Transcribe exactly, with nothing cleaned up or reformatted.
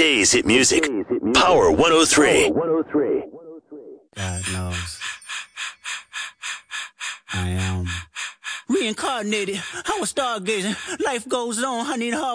Today's hit music. Power one oh three. God knows. I am reincarnated. I was stargazing. Life goes on. I need hard.